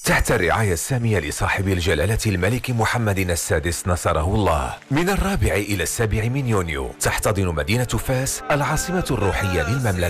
تحت الرعاية السامية لصاحب الجلالة الملك محمد السادس نصره الله. من 4 إلى 7 من يونيو تحتضن مدينة فاس العاصمة الروحية للمملكة